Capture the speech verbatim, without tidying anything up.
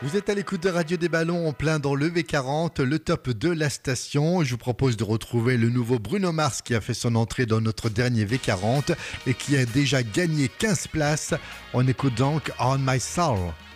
Vous êtes à l'écoute de Radio des Ballons en plein dans le V quarante, le top de la station. Je vous propose de retrouver le nouveau Bruno Mars qui a fait son entrée dans notre dernier V quarante et qui a déjà gagné quinze places. On écoute donc On My Soul.